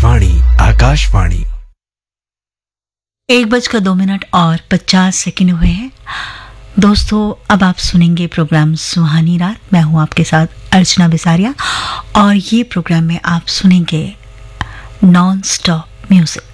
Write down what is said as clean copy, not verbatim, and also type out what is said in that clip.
आकाशवाणी 1:02 और 50 सेकंड हुए हैं। दोस्तों, अब आप सुनेंगे प्रोग्राम सुहानी रात। मैं हूं आपके साथ अर्चना बिसारिया और ये प्रोग्राम में आप सुनेंगे नॉन स्टॉप म्यूजिक।